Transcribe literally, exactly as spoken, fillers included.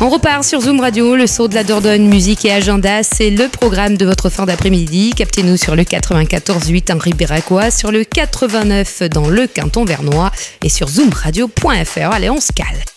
On repart sur Zoom Radio, le son de la Dordogne, musique et agenda, c'est le programme de votre fin d'après-midi. Captez-nous sur le quatre-vingt-quatorze huit en Ribéracois, sur le quatre-vingt-neuf dans le Canton Vernois et sur zoom radio point f r. Allez, on se cale.